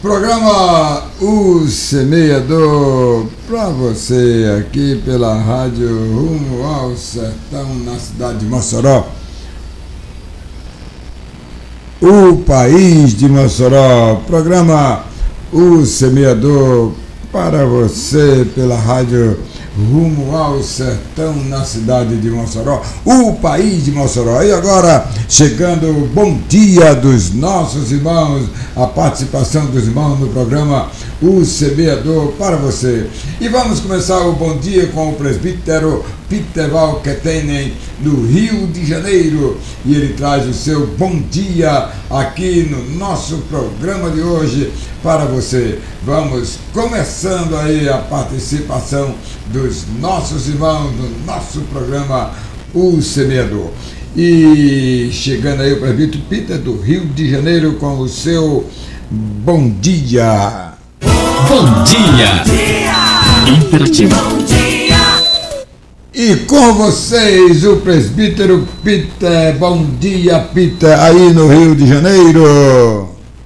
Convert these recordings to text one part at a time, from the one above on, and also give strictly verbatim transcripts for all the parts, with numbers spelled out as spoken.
Programa O Semeador, para você aqui pela rádio Rumo ao Sertão, na cidade de Mossoró. O país de Mossoró, programa O Semeador, para você pela rádio Rumo ao Sertão, na cidade de Mossoró, o país de Mossoró. E agora, chegando o bom dia dos nossos irmãos, a participação dos irmãos no programa O Semeador para você. E vamos começar o bom dia com o presbítero Peter Valquetenen, no Rio de Janeiro. E ele traz o seu bom dia aqui no nosso programa de hoje para você. Vamos começando aí a participação dos nossos irmãos no nosso programa O Semeador. E chegando aí o presbítero Peter do Rio de Janeiro com o seu bom dia. Bom dia. Bom dia. Imperativo. Bom dia. E com vocês o presbítero Peter. Bom dia, Peter, aí no Rio de Janeiro.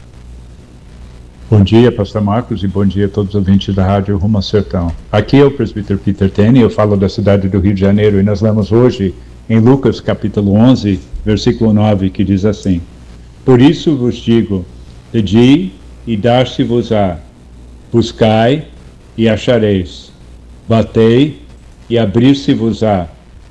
Bom dia, pastor Marcos, e bom dia a todos os ouvintes da rádio Rumo ao Sertão. Aqui é o presbítero Peter Tene, eu falo da cidade do Rio de Janeiro, e nós lemos hoje em Lucas capítulo onze, versículo nove, que diz assim: Por isso vos digo, pedi e dar-se-vos-á, buscai e achareis, batei e abrir-se-vos-á.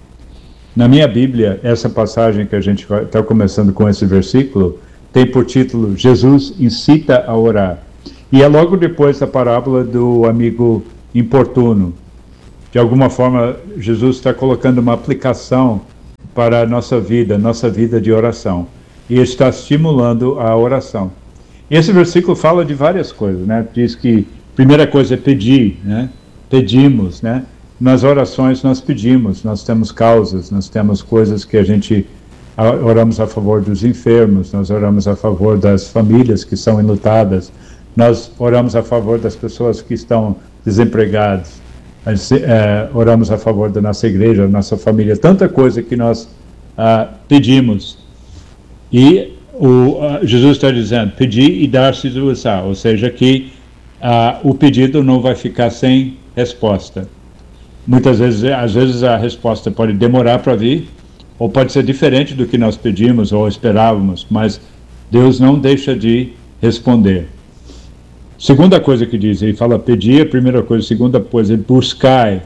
Na minha Bíblia, essa passagem que a gente está começando com esse versículo, tem por título Jesus incita a orar. E é logo depois da parábola do amigo importuno. De alguma forma, Jesus está colocando uma aplicação para a nossa vida, nossa vida de oração. E está estimulando a oração. Esse versículo fala de várias coisas, né? Diz que a primeira coisa é pedir, né? Pedimos, né? Nas orações nós pedimos, nós temos causas, nós temos coisas que a gente... Oramos a favor dos enfermos, nós oramos a favor das famílias que são enlutadas, nós oramos a favor das pessoas que estão desempregadas, nós, é, oramos a favor da nossa igreja, da nossa família, tanta coisa que nós ah, pedimos. E o, ah, Jesus está dizendo, pedir e dar-se-vos-á, ou seja, que ah, o pedido não vai ficar sem resposta. Muitas vezes, às vezes a resposta pode demorar para vir, ou pode ser diferente do que nós pedimos ou esperávamos, mas Deus não deixa de responder. Segunda coisa que diz, ele fala pedir, a primeira coisa, segunda coisa, ele buscai,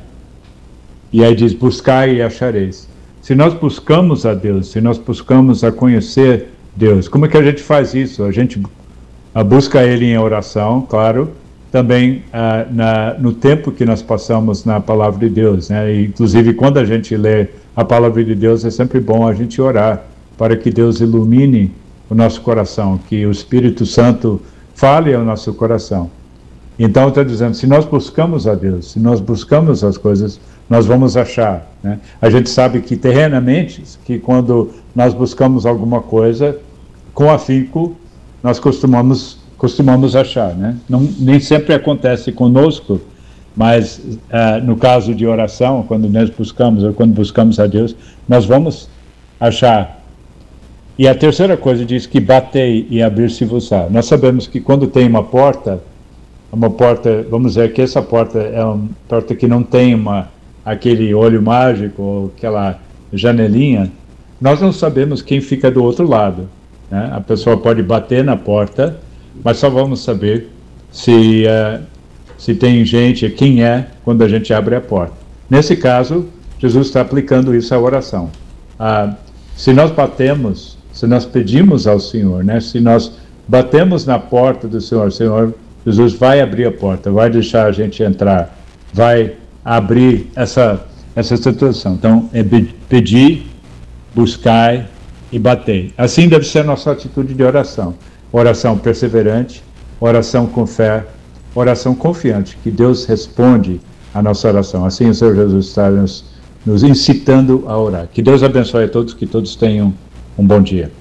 e aí diz buscai e achareis. Se nós buscamos a Deus, se nós buscamos a conhecer Deus, como é que a gente faz isso? A gente a busca Ele em oração, claro, também ah, na, no tempo que nós passamos na Palavra de Deus, né? E, inclusive quando a gente lê a Palavra de Deus, é sempre bom a gente orar para que Deus ilumine o nosso coração, que o Espírito Santo fale ao nosso coração. Então está dizendo, se nós buscamos a Deus, se nós buscamos as coisas, nós vamos achar, né? A gente sabe que terrenamente, que quando nós buscamos alguma coisa, com afinco, nós costumamos, costumamos achar, né? Não, nem sempre acontece conosco, mas uh, no caso de oração, quando nós buscamos, ou quando buscamos a Deus, nós vamos achar. E a terceira coisa diz que batei e abrir-se-vos-á. Nós sabemos que quando tem uma porta, uma porta, vamos dizer que essa porta é uma porta que não tem uma, aquele olho mágico, ou aquela janelinha, nós não sabemos quem fica do outro lado, né? A pessoa pode bater na porta, mas só vamos saber se... Uh, se tem gente, quem é, quando a gente abre a porta. Nesse caso, Jesus está aplicando isso à oração. Ah, se nós batemos, se nós pedimos ao Senhor, né, se nós batemos na porta do Senhor, Senhor, Jesus vai abrir a porta, vai deixar a gente entrar, vai abrir essa, essa situação. Então, é pedir, buscar e bater. Assim deve ser a nossa atitude de oração. Oração perseverante, oração com fé, oração confiante, que Deus responde a nossa oração. Assim o Senhor Jesus está nos, nos incitando a orar. Que Deus abençoe a todos, que todos tenham um bom dia.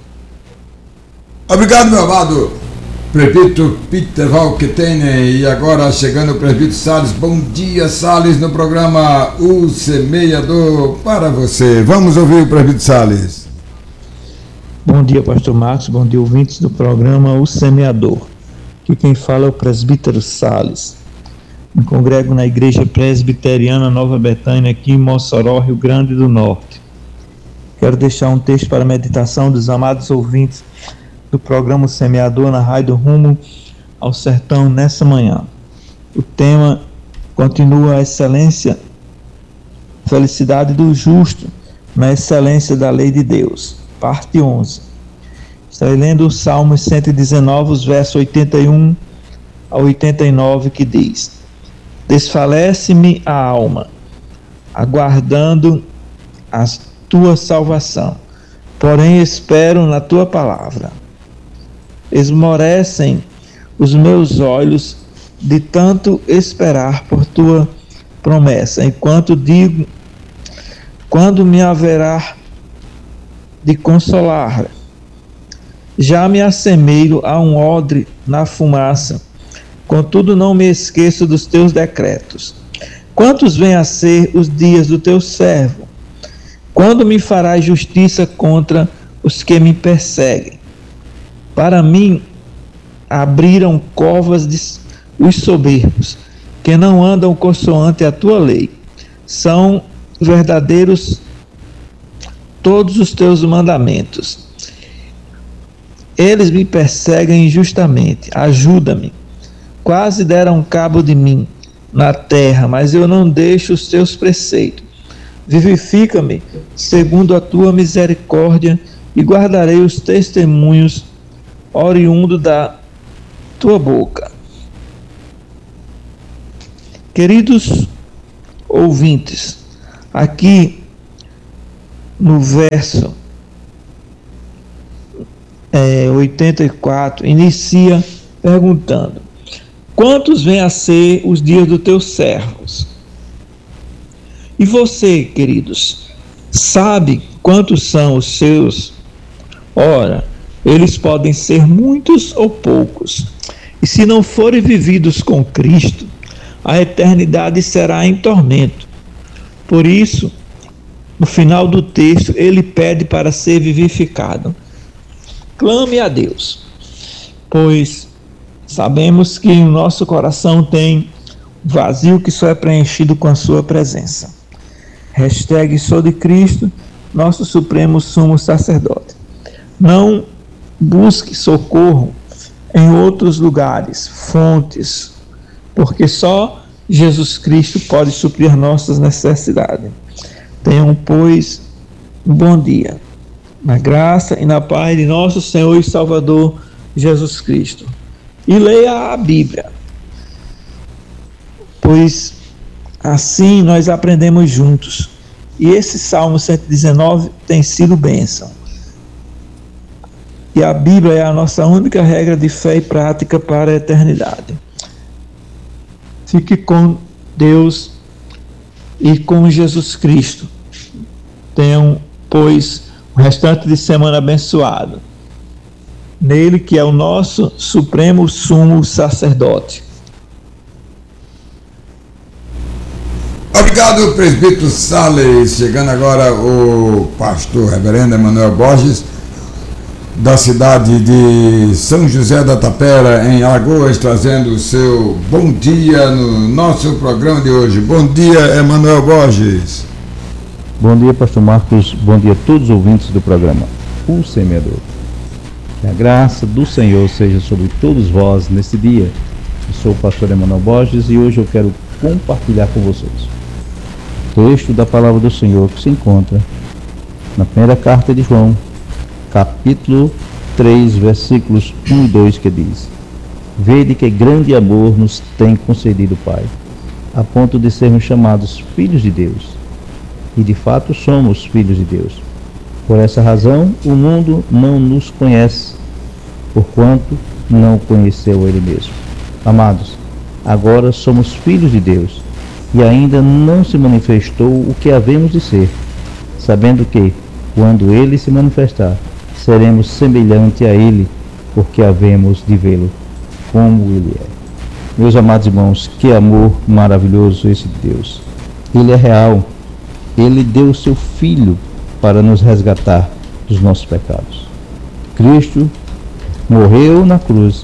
Obrigado, meu amado presbítero Peter Valquetenen. E agora chegando o presbítero Salles. Bom dia, Salles, no programa O Semeador para você. Vamos ouvir o presbítero Salles. Bom dia, pastor Marcos, bom dia, ouvintes do programa O Semeador. que quem fala é o presbítero Salles. Me congrego na Igreja Presbiteriana Nova Betânia, aqui em Mossoró, Rio Grande do Norte. Quero deixar um texto para a meditação dos amados ouvintes do programa O Semeador na Rádio Rumo ao Sertão nessa manhã. O tema continua a excelência, felicidade do justo na excelência da lei de Deus. Parte onze. Estarei lendo o Salmo cento e dezenove, os versos oitenta e um a oitenta e nove, que diz: Desfalece-me a alma, aguardando a tua salvação, porém espero na tua palavra. Esmorecem os meus olhos de tanto esperar por tua promessa, enquanto digo, quando me haverá de consolar? Já me assemelho a um odre na fumaça, contudo não me esqueço dos teus decretos. Quantos vêm a ser os dias do teu servo? Quando me farás justiça contra os que me perseguem? Para mim abriram covas de, os soberbos, que não andam consoante a tua lei. São verdadeiros todos os teus mandamentos. Eles me perseguem injustamente. Ajuda-me. Quase deram cabo de mim na terra, mas eu não deixo os teus preceitos. Vivifica-me segundo a tua misericórdia e guardarei os testemunhos oriundos da tua boca. Queridos ouvintes, aqui no verso é, oitenta e quatro, inicia perguntando: quantos vêm a ser os dias dos teus servos? E você, queridos, sabe quantos são os seus? Ora, eles podem ser muitos ou poucos. E se não forem vividos com Cristo, a eternidade será em tormento. Por isso, no final do texto, ele pede para ser vivificado. Clame a Deus, pois sabemos que o nosso coração tem vazio que só é preenchido com a sua presença. Hashtag sou de Cristo, nosso supremo sumo sacerdote. Não busque socorro em outros lugares, fontes, porque só Jesus Cristo pode suprir nossas necessidades. Tenham, pois, um bom dia, na graça e na paz de nosso Senhor e Salvador Jesus Cristo. E leia a Bíblia, pois assim nós aprendemos juntos. E esse Salmo cento e dezenove tem sido bênção. E a Bíblia é a nossa única regra de fé e prática para a eternidade. Fique com Deus e com Jesus Cristo. Tenham, pois, o restante de semana abençoado. Nele que é o nosso supremo sumo sacerdote. Obrigado, presbítero Salles. Chegando agora o pastor reverendo Emanuel Borges, da cidade de São José da Tapera, em Alagoas, trazendo o seu bom dia no nosso programa de hoje. Bom dia, Emanuel Borges. Bom dia, pastor Marcos. Bom dia a todos os ouvintes do programa O Semeador. Que a graça do Senhor seja sobre todos vós nesse dia. Eu sou o pastor Emanuel Borges e hoje eu quero compartilhar com vocês o texto da palavra do Senhor que se encontra na primeira carta de João, capítulo três, versículos um e dois, que diz: Vede que grande amor nos tem concedido o Pai, a ponto de sermos chamados filhos de Deus. E de fato somos filhos de Deus. Por essa razão o mundo não nos conhece, porquanto não conheceu Ele mesmo. Amados, agora somos filhos de Deus, e ainda não se manifestou o que havemos de ser, sabendo que, quando Ele se manifestar, seremos semelhante a Ele, porque havemos de vê-lo como Ele é. Meus amados irmãos, que amor maravilhoso esse de Deus. Ele é real. Ele deu o seu Filho para nos resgatar dos nossos pecados. Cristo morreu na cruz,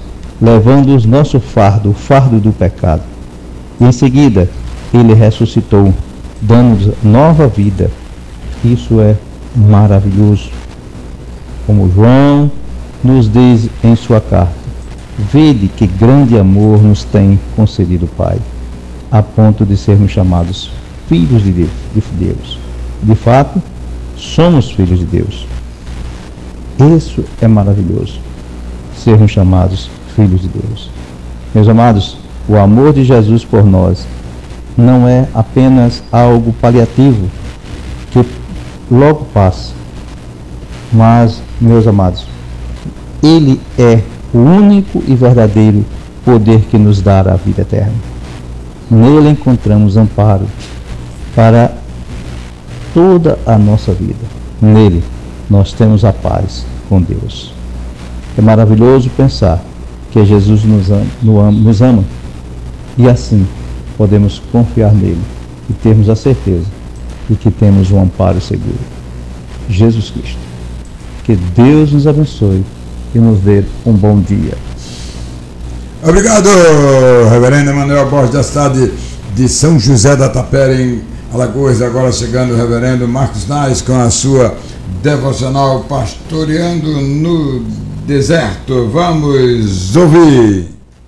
levando o nosso fardo, o fardo do pecado. E em seguida, ele ressuscitou, dando-nos nova vida. Isso é maravilhoso. Como João nos diz em sua carta: vede que grande amor nos tem concedido o Pai, a ponto de sermos chamados filhos de Deus. De Deus. De fato, somos filhos de Deus. Isso é maravilhoso, sermos chamados filhos de Deus. Meus amados, o amor de Jesus por nós não é apenas algo paliativo que logo passa, mas, meus amados, ele é o único e verdadeiro poder que nos dá a vida eterna. Nele encontramos amparo para toda a nossa vida. Nele nós temos a paz com Deus. É maravilhoso pensar que Jesus nos ama, nos ama e assim podemos confiar nele e termos a certeza de que temos um amparo seguro. Jesus Cristo. Que Deus nos abençoe e nos dê um bom dia. Obrigado, reverendo Emanuel Borges, da cidade de São José da Tapera, em Alagoas. Agora chegando o reverendo Marcos Nais com a sua devocional Pastoreando no Deserto. Vamos ouvir.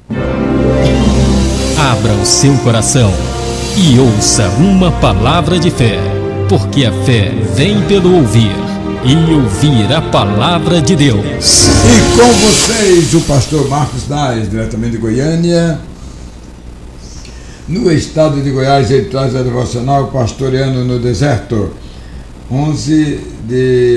Abra o seu coração e ouça uma palavra de fé, porque a fé vem pelo ouvir, e ouvir a palavra de Deus. E com vocês, o pastor Marcos Nais, diretamente de Goiânia. No estado de Goiás, ele traz a devocional Pastoreando no Deserto, onze de